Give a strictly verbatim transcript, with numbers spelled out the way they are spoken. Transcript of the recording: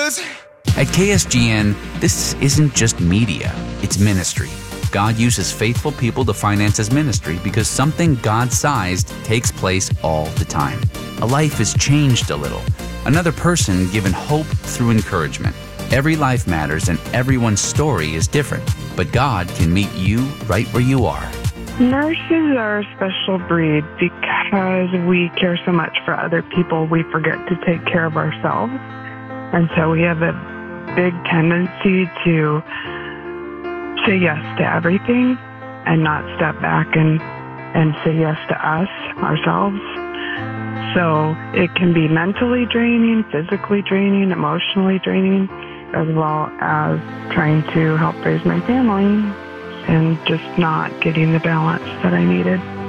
At K S G N, this isn't just media, it's ministry. God uses faithful people to finance His ministry because something God-sized takes place all the time. A life is changed a little. Another person given hope through encouragement. Every life matters and everyone's story is different, but God can meet you right where you are. Nurses are a special breed because we care so much for other people, we forget to take care of ourselves. And so we have a big tendency to say yes to everything and not step back and, and say yes to us, ourselves. So it can be mentally draining, physically draining, emotionally draining, as well as trying to help raise my family and just not getting the balance that I needed.